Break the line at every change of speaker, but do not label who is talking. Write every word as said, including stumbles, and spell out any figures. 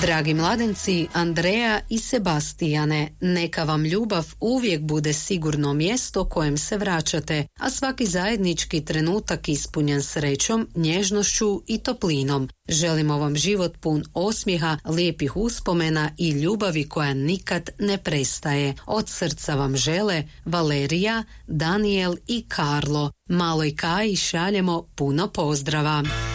Dragi mladenci, Andreja i Sebastijane, neka vam ljubav uvijek bude sigurno mjesto kojem se vraćate, a svaki zajednički trenutak ispunjen srećom, nježnošću i toplinom. Želimo vam život pun osmijeha, lijepih uspomena i ljubavi koja nikad ne prestaje. Od srca vam žele Valerija, Daniel i Karlo. Maloj Kaji šaljemo puno pozdrava.